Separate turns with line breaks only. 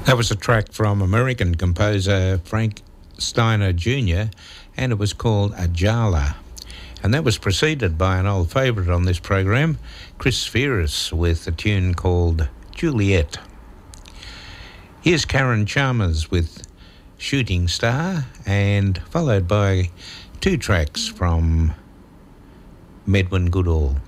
That was a track from American composer Frank Steiner Jr., and it was called Ajala. And that was preceded by an old favourite on this program, Chris Spheris, with a tune called Juliet. Here's Karen Chalmers with Shooting Star, and followed by two tracks from Medwin Goodall.